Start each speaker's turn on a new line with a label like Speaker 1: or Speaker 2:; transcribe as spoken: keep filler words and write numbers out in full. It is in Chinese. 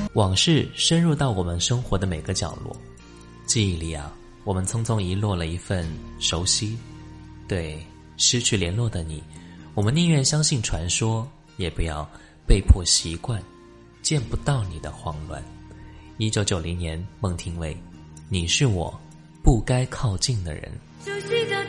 Speaker 1: 往事深入到我们生活的每个角落，记忆里啊，我们匆匆遗落了一份熟悉。对失去联络的你，我们宁愿相信传说，也不要被迫习惯见不到你的慌乱。一九九零年，孟庭苇，你是我不该靠近的人。
Speaker 2: 熟悉的